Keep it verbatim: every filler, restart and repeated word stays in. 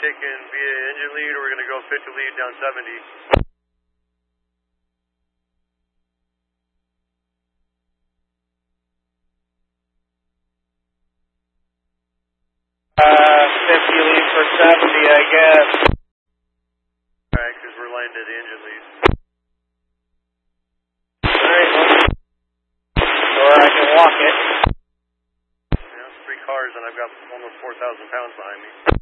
taking via engine lead, or we're going to go fifty lead down seventy. Uh, fifty lead for seventy, I guess. Alright, because we're lined to the engine lead. Alright, well, or I can walk it. Yeah, three cars, and I've got almost four thousand pounds behind me.